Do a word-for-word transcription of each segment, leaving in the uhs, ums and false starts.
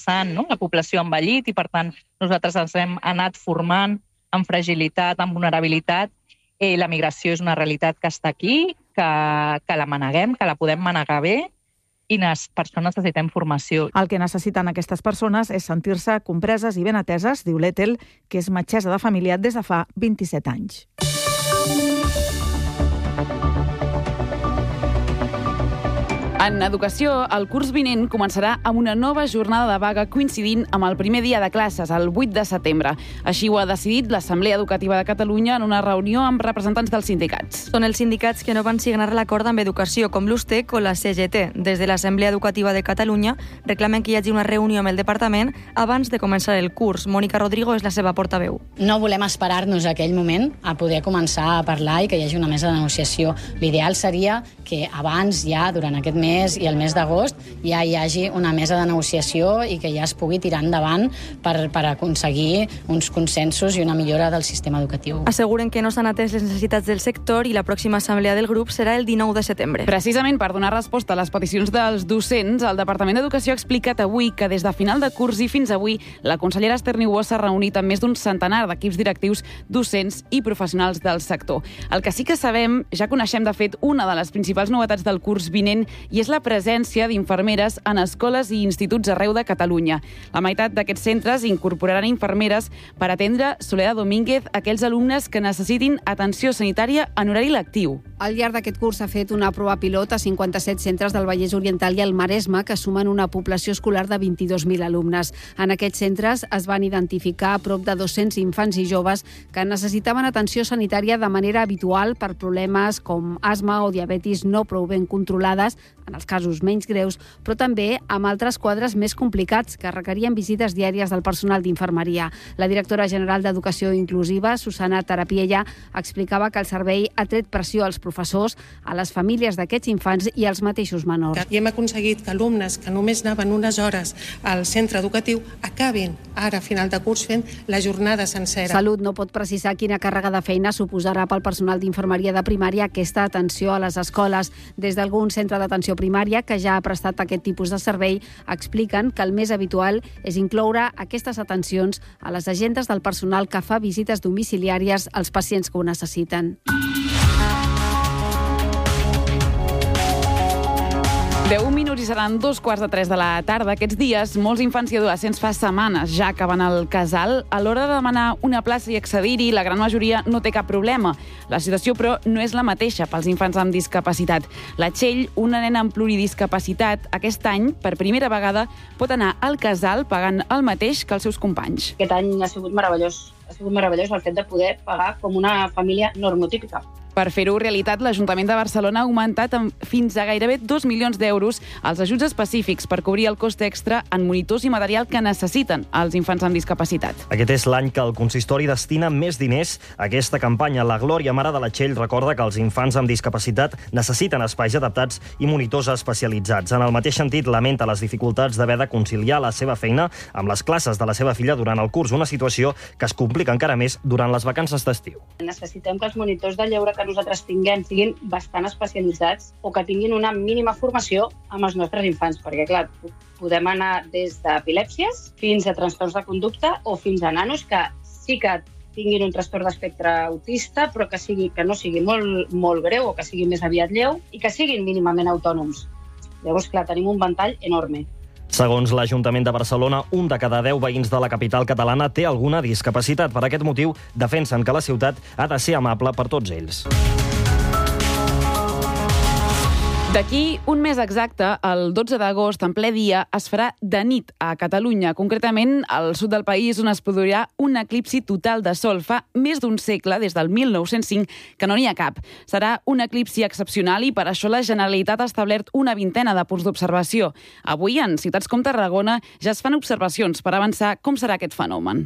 no? La població ha envellit i, per tant, nosaltres ens hem anat formant amb fragilitat, amb vulnerabilitat. Eh, la migració és una realitat que està aquí, que, que la maneguem, que la podem manegar bé, i les persones necessitem formació. El que necessiten aquestes persones és sentir-se compreses i ben ateses, diu l'Ethel, que és metgessa de família des de fa vint-i-set anys. En educació, el curs vinent començarà amb una nova jornada de vaga coincidint amb el primer dia de classes, el vuit de setembre. Així ho ha decidit l'Assemblea Educativa de Catalunya en una reunió amb representants dels sindicats. Són els sindicats que no van signar l'acord amb educació, com l'U S T E C o la C G T. Des de l'Assemblea Educativa de Catalunya reclamen que hi hagi una reunió amb el departament abans de començar el curs. Mònica Rodrigo és la seva portaveu. No volem esperar-nos a aquell moment a poder començar a parlar i que hi hagi una mesa de negociació. L'ideal seria que abans, ja durant aquest mes i el mes d'agost, ja hi hagi una mesa de negociació i que ja es pugui tirar endavant per, per aconseguir uns consensos i una millora del sistema educatiu. Asseguren que no s'han atès les necessitats del sector i la pròxima assemblea del grup serà el dinou de setembre. Precisament per donar resposta a les peticions dels docents, el Departament d'Educació ha explicat avui que des de final de curs i fins avui la consellera Esther Niubó s'ha reunit amb més d'un centenar d'equips directius, docents i professionals del sector. El que sí que sabem, ja coneixem de fet una de les principals novetats del curs vinent i és la presència d'infermeres en escoles i instituts arreu de Catalunya. La meitat d'aquests centres incorporaran infermeres per atendre Soledad Domínguez aquells alumnes que necessitin atenció sanitària en horari lectiu. Al llarg d'aquest curs s'ha fet una prova pilot a cinquanta-set centres del Vallès Oriental i el Maresme, que sumen una població escolar de vint-i-dos mil alumnes. En aquests centres es van identificar a prop de dos-cents infants i joves que necessitaven atenció sanitària de manera habitual per problemes com asma o diabetis no prou ben controlades, en els casos menys greus, però també amb altres quadres més complicats que requerien visites diàries del personal d'infermeria. La directora general d'Educació Inclusiva, Susana Tarapiella, explicava que el servei ha tret pressió als professors, a les famílies d'aquests infants i als mateixos menors. I hem aconseguit que alumnes que només anaven unes hores al centre educatiu acabin ara, a final de curs, fent la jornada sencera. Salut no pot precisar quina càrrega de feina suposarà pel personal d'infermeria de primària aquesta atenció a les escoles. Des d'algun centre d'atenció primària que ja ha prestat aquest tipus de servei expliquen que el més habitual és incloure aquestes atencions a les agendes del personal que fa visites domiciliàries als pacients que ho necessiten. deu minuts i seran dos quarts de tres de la tarda. Aquests dies, molts infants i adolescents fa setmanes ja que van al casal. A l'hora de demanar una plaça i accedir-hi, la gran majoria no té cap problema. La situació, però, no és la mateixa pels infants amb discapacitat. La Txell, una nena amb pluridiscapacitat, aquest any, per primera vegada, pot anar al casal pagant el mateix que els seus companys. Aquest any ha sigut meravellós. Ha sigut meravellós el fet de poder pagar com una família normotípica. Per fer-ho realitat, l'Ajuntament de Barcelona ha augmentat fins a gairebé dos milions d'euros els ajuts específics per cobrir el cost extra en monitors i material que necessiten els infants amb discapacitat. Aquest és l'any que el consistori destina més diners a aquesta campanya. La Glòria, mare de la Txell, recorda que els infants amb discapacitat necessiten espais adaptats i monitors especialitzats. En el mateix sentit, lamenta les dificultats d'haver de conciliar la seva feina amb les classes de la seva filla durant el curs, una situació que es complica encara més durant les vacances d'estiu. Necessitem que els monitors de lleure que nosaltres tinguem siguin bastant especialitzats o que tinguin una mínima formació amb els nostres infants, perquè, clar, podem anar des d'epilèpsies fins a trastorns de conducta o fins a nanos que sí que tinguin un trastorn d'espectre autista, però que, sigui, que no sigui molt, molt greu o que sigui més aviat lleu i que siguin mínimament autònoms. Llavors, clar, tenim un ventall enorme. Segons l'Ajuntament de Barcelona, un de cada deu veïns de la capital catalana té alguna discapacitat. Per aquest motiu, defensen que la ciutat ha de ser amable per tots ells. D'aquí un mes exacte, el dotze d'agost, en ple dia, es farà de nit a Catalunya. Concretament, al sud del país, on es produirà un eclipsi total de sol. Fa més d'un segle, des del mil nou-cents cinc, que no n'hi ha cap. Serà un eclipsi excepcional i per això la Generalitat ha establert una vintena de punts d'observació. Avui, en ciutats com Tarragona, ja es fan observacions per avançar com serà aquest fenomen.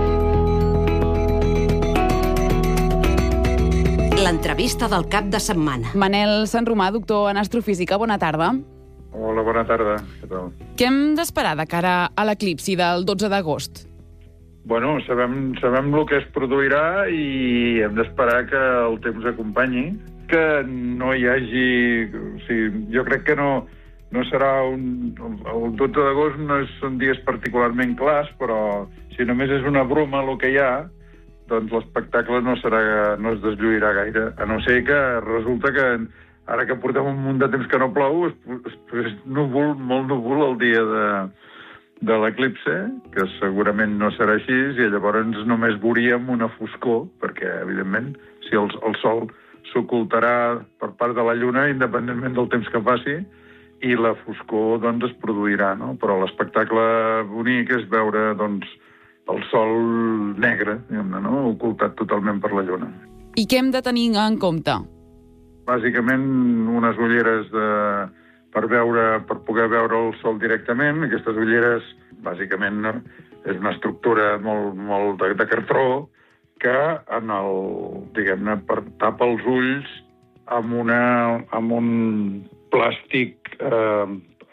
L'entrevista del cap de setmana. Manel Sanromà, doctor en astrofísica, bona tarda. Hola, bona tarda. Què tal? Què hem d'esperar de cara a l'eclipsi del dotze d'agost? Bueno, sabem, sabem el que es produirà i hem d'esperar que el temps acompanyi, que no hi hagi... O sigui, jo crec que no, no serà un... El dotze d'agost no són dies particularment clars, però si només és una broma el que hi ha, doncs l'espectacle no serà, no es deslluirà gaire, a no ser que resulta que ara que portem un munt de temps que no plou, és, és núvol, molt núvol el dia de, de l'eclipse, que segurament no serà així, i llavors només veuríem una foscor, perquè, evidentment, si el, el sol s'ocultarà per part de la lluna, independentment del temps que faci, i la foscor doncs, es produirà, no? Però l'espectacle bonic és veure doncs, el sol negre, diguem-ne, no? Ocultat totalment per la lluna. I què hem de tenir en compte? Bàsicament, unes ulleres de, per, veure, per poder veure el sol directament. Aquestes ulleres, bàsicament, és una estructura molt, molt de, de cartró que en el, diguem-ne, tapa els ulls amb, una, amb un plàstic eh,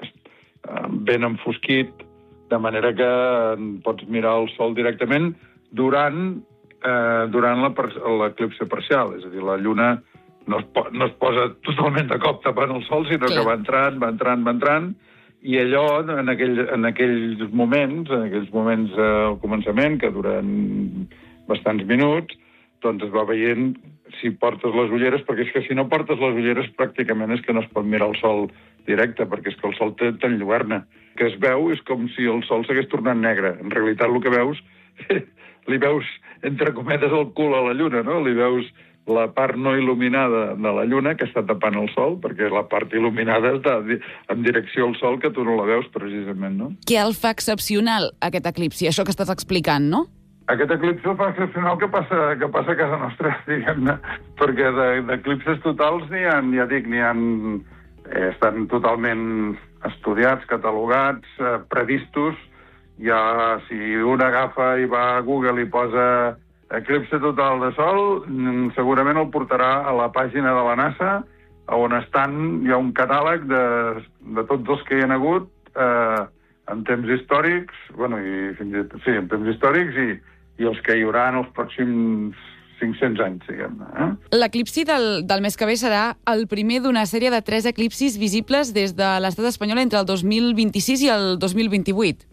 ben enfosquit, de manera que pots mirar el sol directament durant, eh, durant l'eclipse parcial. És a dir, la lluna no es, po no es posa totalment de cop tapant el sol, sinó que va entrant, va entrant, va entrant, i allò, en, aquell, en aquells moments, en aquells moments eh, al començament, que duren bastants minuts, doncs es va veient si portes les ulleres, perquè és que si no portes les ulleres pràcticament és que no es pot mirar el sol directe, perquè és que el sol t'enlluerna. El que es veu és com si el sol s'hagués tornat negre. En realitat el que veus, li veus entre cometes el cul a la lluna, no? Li veus la part no il·luminada de la lluna que està tapant el sol, perquè la part il·luminada està en direcció al sol que tu no la veus precisament, no? Què el fa excepcional, aquest eclipsi? Això que estàs explicant, no? Aquest eclipse fa excepcional que passa, que passa a casa nostra, diguem-ne, perquè d'eclipses totals n'hi ha, ja dic, n'hi ha, eh, estan totalment estudiats, catalogats, eh, previstos. Ja, si un agafa i va a Google i posa eclipse total de sol, segurament el portarà a la pàgina de la NASA, on estan, hi ha un catàleg de, de tots els que hi ha hagut eh, en temps històrics, bueno, i fins i tot, sí, en temps històrics, i, i els que hi haurà en els pròxims cinc-cents anys, diguem-ne. Eh? L'eclipsi del, del mes que ve serà el primer d'una sèrie de tres eclipsis visibles des de l'estat espanyol entre el dos mil vint-i-sis i el dos mil vint-i-vuit.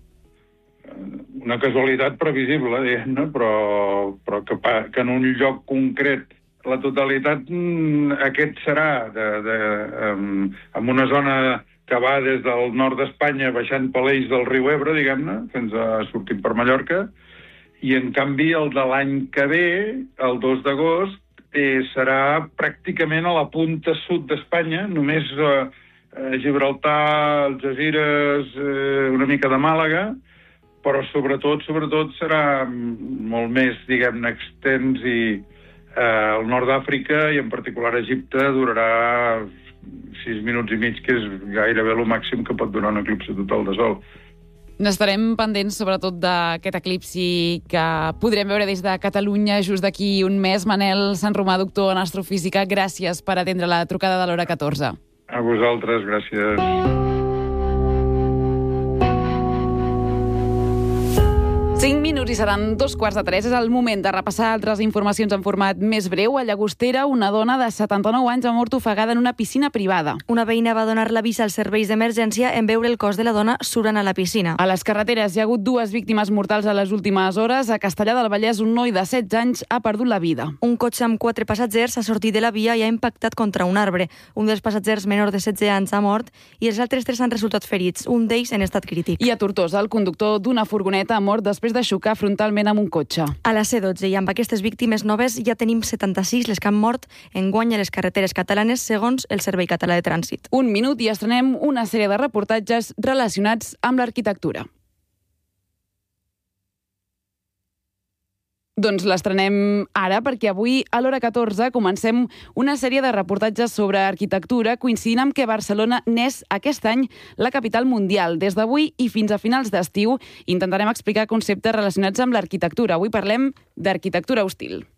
Una casualitat previsible, diguem-ne, però, però que, que en un lloc concret la totalitat aquest serà de, de, um, en una zona que va des del nord d'Espanya baixant per l'eix del riu Ebre, diguem-ne, fins a sortir per Mallorca, i en canvi el de l'any que ve, el dos d'agost, eh, serà pràcticament a la punta sud d'Espanya, només eh, Gibraltar, Algesires, eh, una mica de Màlaga, però sobretot, sobretot serà molt més, diguem-ne, extens i eh, el nord d'Àfrica i en particular Egipte durarà sis minuts i mig, que és gairebé el màxim que pot durar un eclipse total de sol. N'estarem pendents sobretot d'aquest eclipsi que podrem veure des de Catalunya just d'aquí un mes. Manel Sanromà, doctor en astrofísica, gràcies per atendre la trucada de l'hora catorze. A vosaltres, gràcies. Cinc minuts i seran dos quarts de tres. És el moment de repassar altres informacions en format més breu. A Llagostera, una dona de setanta-nou anys ha mort ofegada en una piscina privada. Una veïna va donar l'avís als serveis d'emergència en veure el cos de la dona surant a la piscina. A les carreteres hi ha hagut dues víctimes mortals a les últimes hores. A Castellar del Vallès, un noi de setze anys ha perdut la vida. Un cotxe amb quatre passatgers ha sortit de la via i ha impactat contra un arbre. Un dels passatgers menor de setze anys ha mort i els altres tres han resultat ferits, un d'ells en estat crític. I a Tortosa, el conductor d'una furgoneta ha mort després de xocar frontalment amb un cotxe. A la C dotze, i amb aquestes víctimes noves ja tenim setanta-sis les que han mort enguany a les carreteres catalanes, segons el Servei Català de Trànsit. Un minut i estrenem una sèrie de reportatges relacionats amb l'arquitectura. Doncs l'estrenem ara perquè avui a l'hora catorze comencem una sèrie de reportatges sobre arquitectura coincidint amb que Barcelona n'és aquest any la capital mundial. Des d'avui i fins a finals d'estiu intentarem explicar conceptes relacionats amb l'arquitectura. Avui parlem d'arquitectura hostil.